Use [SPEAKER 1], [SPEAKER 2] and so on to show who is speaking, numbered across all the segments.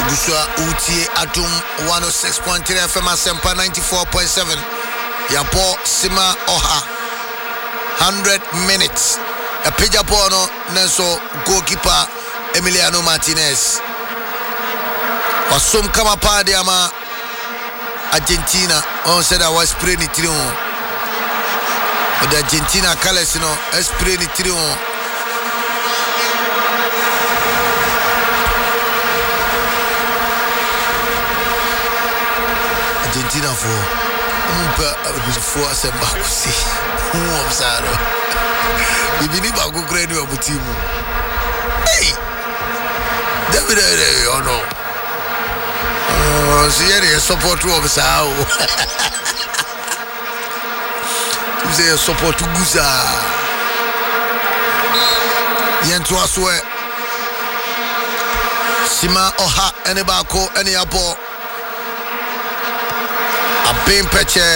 [SPEAKER 1] Gusua Uti Adum 106.3 FM Asempa 94.7. Yapo Sima Oha 100 minutes. A Pijapono Nenso goalkeeper Emiliano Martinez. Wasum kama padi ama Argentina. On said I was spraying it through. But the Argentina colors, you know, spraying it through. Argentina for Sembakusi. Bibini bagu kreni wa butimu. Hey, David, you know. See any support to Sao. You say support to Guza. Yentu aswe. Sima Oha Enebako Eniapo. Abim Peche.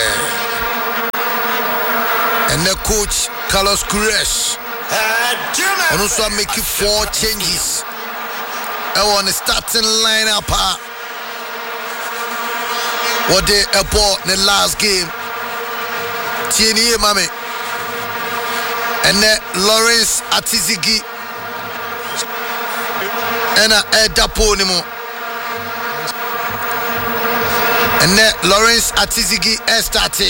[SPEAKER 1] And the coach Carlos Queiroz and also making 4 changes. I want the starting lineup. What they bought the last game. Tieni Mame and then Lawrence Atizigi and Edaponimo and then Lawrence Atizigi started.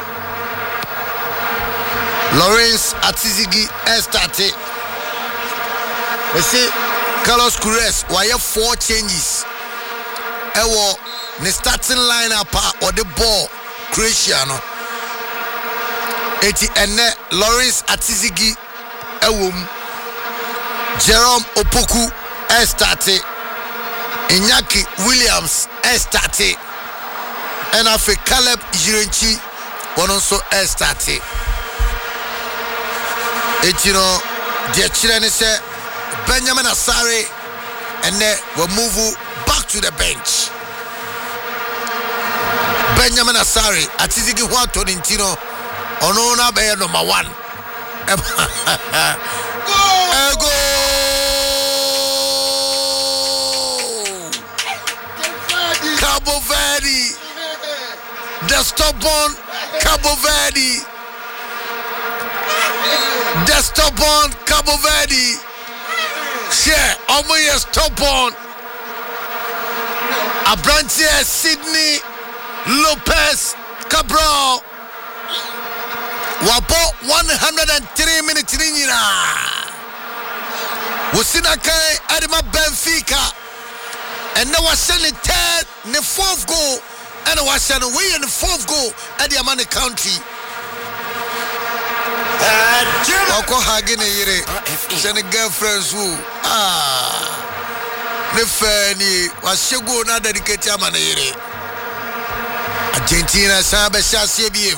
[SPEAKER 1] Lawrence Atizigi started. We see Carlos Queiroz. Why have 4 changes? Ewo the starting lineup or the ball Cristiano. Eti ene Lawrence Atizigi ewom. Jerome Opoku started. Iñaki Williams started. And after Caleb Jirenchi one also started. It you know, the children say Benjamin Asare and then we move back to the bench. Benjamin Asare, Atizigi Juan Tolentino, Onona Bayer number 1. Go! Cabo Verde, the stubborn Cabo Verde. The stubborn Cabo Verde. Share Omoye stubborn. Abrantier Sydney Lopez Cabral. Wapo 103 minutes nina. Wasina kai Adama Benfica. And now was sending 3rd, the 4th goal. And I was sending away in the 4th goal at the Amani country. Oko hagine yire sene girlfriends who ne fani washego na dedicate amana yire Argentina sabe chassie biem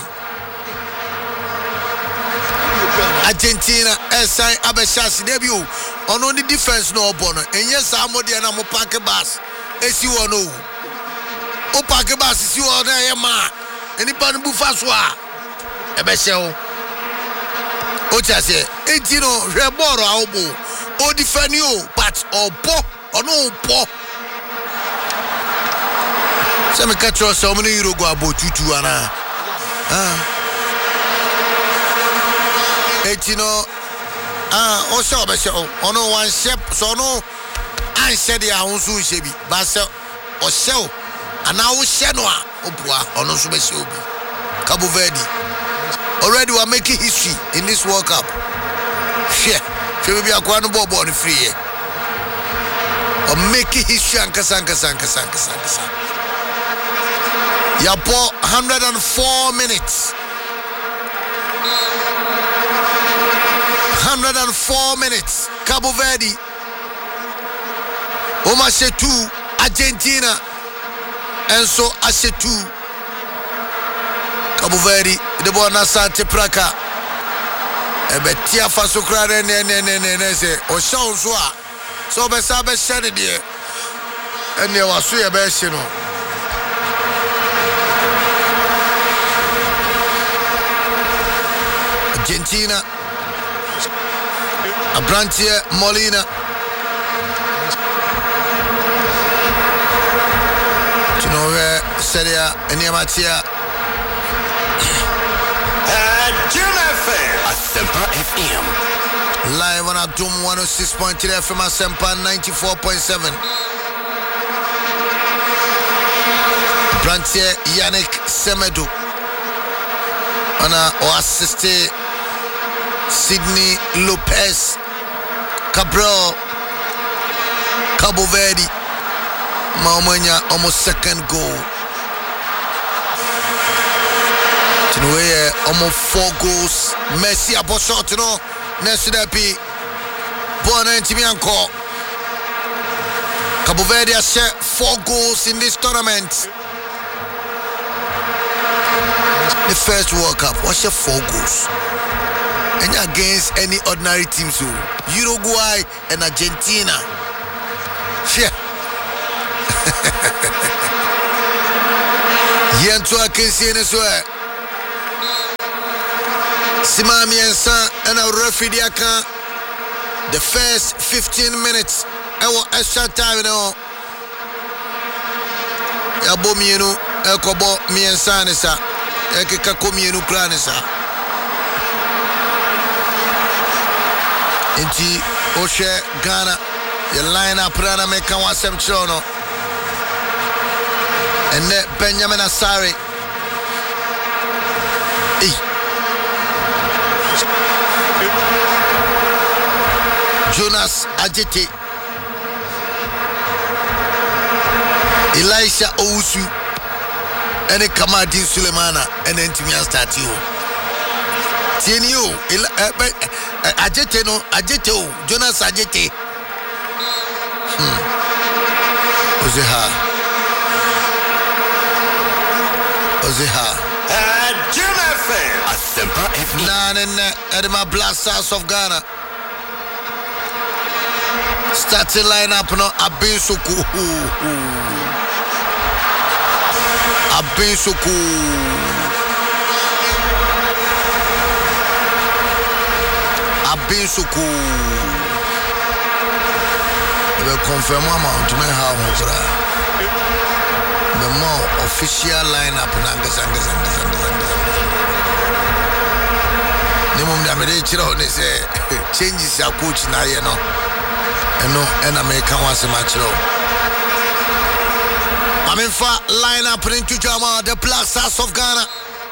[SPEAKER 1] Argentina esai abechasi debut ono the defense no obono enye samodi na mo park bus esi wono o park bus si wono e ma eni pa no bufa so a ebehye Ocha say, no reboro aobo. O defend you, but opo, or no po. Some catch us so many euro go about 2 ana. Also be show. Ono one ship, so no. I said ya unsu shebi. Basa o show. Ana o shenwa opua ono so be show bi. Cabo Verde. Already we are making history in this World Cup. Share. She will be a one ball on the free. Or making history and Yapo 104 minutes. 104 minutes. Cabo Verde. Omashe 2. Argentina. And so Ashe 2. Cabo Verde, the bona Sante Praka. Ebetia Fasokrare ne say, or show so Besabe Shady dear. And there was a best, Argentina, Abrantier Molina, Seria Eniamatia
[SPEAKER 2] Asempa FM.
[SPEAKER 1] Live on Adum 106.3 FM Asempa 94.7. Brantier Yannick Semedo on our assisté Sydney Lopez Cabral Cabo Verde Maumanya almost second goal. Tinweye almost 4 goals. Messi a shot, you know. Next to that be Bona and Timianco. Cabo Verde has shared 4 goals in this tournament. The first World Cup, what's your 4 goals? And you're against any ordinary team, so Uruguay and Argentina. Yeah. Yentu akensi ene so e Simami ensa and a referee aka the first 15 minutes ewo extra time no ya bo mienu ekobo miensa ne sa ekeka ko mienu kra ne sa enti ohwe Ghana your line up rana meka wasem chono and Benjamin Asare. Jonas Ajete. Elisha Owusu. And Kamadin Sulemana. And then Timia start you. Tienio. Ajete no. Ajete. Jonas Ajete. Ozeha.
[SPEAKER 2] Asempa FM.
[SPEAKER 1] Edema Blasters of Ghana. Starting lineup no Abinsuku. Abinsuku. Abinsuku. We confirm amount me how much. The more official lineup Nimum damage chiro ne say changes your coach na ye no. Eno and American was a match low. I'm in for lineup into Jama, the Blasters of Ghana.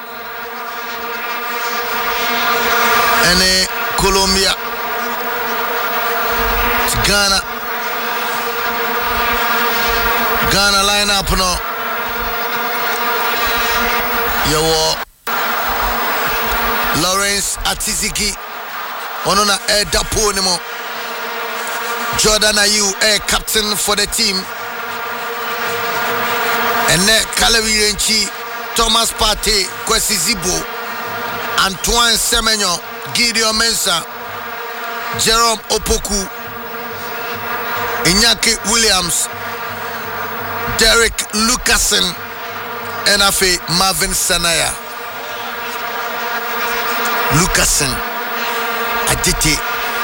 [SPEAKER 1] And Colombia. Ghana. Ghana lineup no. Yo, Lawrence Atiziki, Onona Dapo Nemo, Jordan Ayew, captain for the team, and then Kalawi Renchi, Thomas Partey, Kwesi Zibo, Antoine Semenyo, Gideon Mensah, Jerome Opoku, Iñaki Williams, Derek Lucasen, and Afe Marvin Sanaya. Lucasen, Ajete,